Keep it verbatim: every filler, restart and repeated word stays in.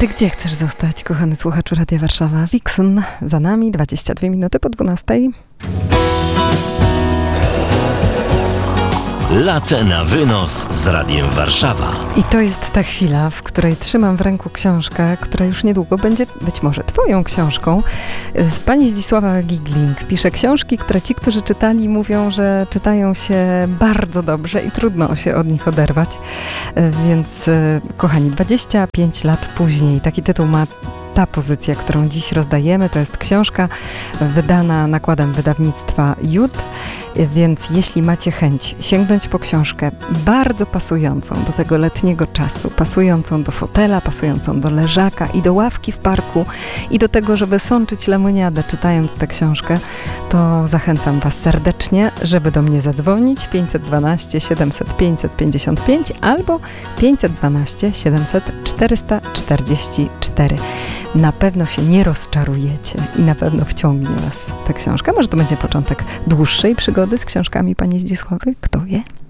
Ty gdzie chcesz zostać, kochany słuchaczu Radia Warszawa? Vixen za nami, dwadzieścia dwie minuty po dwunastej. Latte na wynos z Radiem Warszawa. I to jest ta chwila, w której trzymam w ręku książkę, która już niedługo będzie być może twoją książką. Pani Zdzisława Gigling pisze książki, które ci, którzy czytali, mówią, że czytają się bardzo dobrze i trudno się od nich oderwać. Więc kochani, dwadzieścia pięć lat później, taki tytuł ma ta pozycja, którą dziś rozdajemy. To jest książka wydana nakładem wydawnictwa Jud, więc jeśli macie chęć sięgnąć po książkę bardzo pasującą do tego letniego czasu, pasującą do fotela, pasującą do leżaka i do ławki w parku i do tego, żeby sączyć lemoniadę czytając tę książkę, to zachęcam was serdecznie, żeby do mnie zadzwonić pięćset dwanaście siedemset pięćset pięćdziesiąt pięć albo pięćset dwanaście siedemset czterysta czterdzieści cztery. Na pewno się nie rozczarujecie i na pewno wciągnie was ta książka. Może to będzie początek dłuższej przygody z książkami pani Zdzisławy, kto wie?